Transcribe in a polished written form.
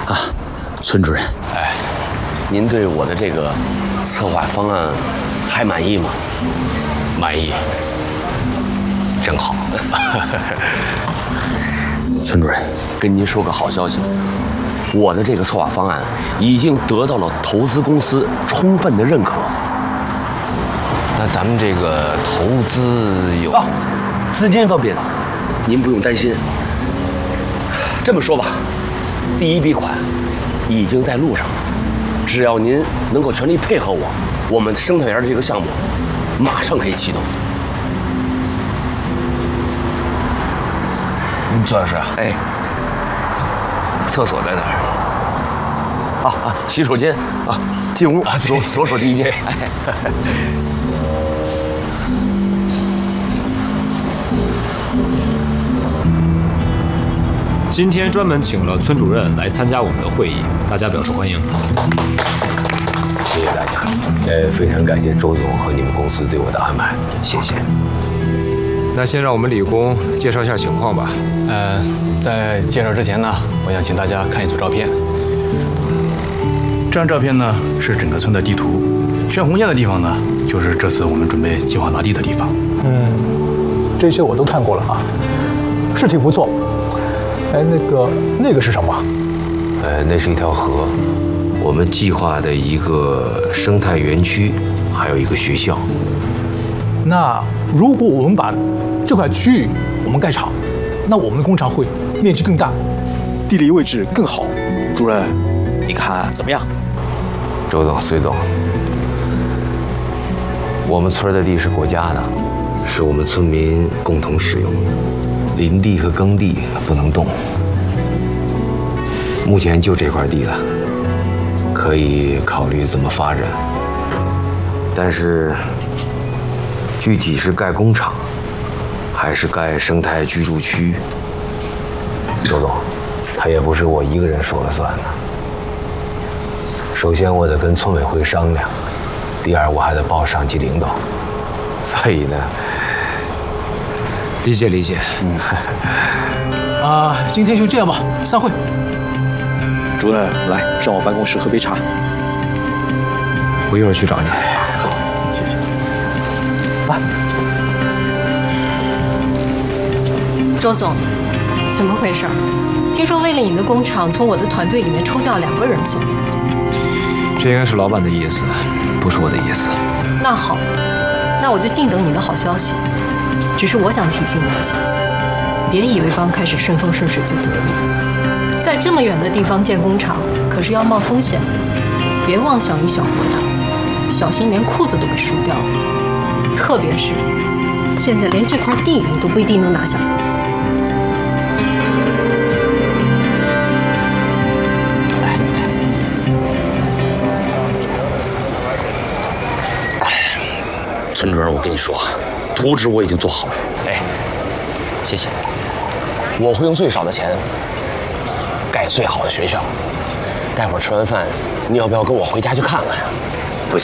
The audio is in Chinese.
啊，村主任， 哎，您对我的这个策划方案还满意吗？ 满意， 真好。 村主任， 跟您说个好消息，我的这个策划方案已经得到了投资公司充分的认可。那咱们这个投资有资金方面，您不用担心。这么说吧，第一笔款已经在路上了，只要您能够全力配合我，我们生态园的这个项目马上可以启动。 左老师， 哎， 厕所在哪儿？ 洗手间啊，进屋啊，左手第一间。 今天专门请了村主任来参加我们的会议，大家表示欢迎。 谢谢大家，非常感谢周总和你们公司对我的安排，谢谢。 那先让我们李工介绍一下情况吧。 在介绍之前呢，我想请大家看一组照片。这张照片呢是整个村的地图，圈红线的地方呢就是这次我们准备计划拉地的地方。 这些我都看过了啊，是挺不错。哎，那个是什么？ 那是一条河，我们计划的一个生态园区，还有一个学校。 那如果我们把这块区域我们盖厂，那我们的工厂会面积更大，地理位置更好。 主任，你看怎么样？ 周总、隋总，我们村的地是国家的，是我们村民共同使用的，林地和耕地不能动。目前就这块地了，可以考虑怎么发展，但是具体是盖工厂，还是盖生态居住区，周总，他也不是我一个人说了算的。首先，我得跟村委会商量；第二，我还得报上级领导。所以呢， 理解。 今天就这样吧，散会。 主任，来上我办公室喝杯茶。 我一会儿去找你。 好，谢谢。 来， 周总，怎么回事？听说为了你的工厂，从我的团队里面抽调2个人走。 这应该是老板的意思，不是我的意思。 那好，那我就静等你的好消息。只是我想提醒你一下，别以为刚开始顺风顺水就得意，在这么远的地方建工厂可是要冒风险的，别妄想以小博大，小心连裤子都给输掉了。特别是现在连这块地你都不一定能拿下。 村主任，我跟你说，图纸我已经做好了。哎，谢谢。我会用最少的钱盖最好的学校。待会儿吃完饭，你要不要跟我回家去看看呀？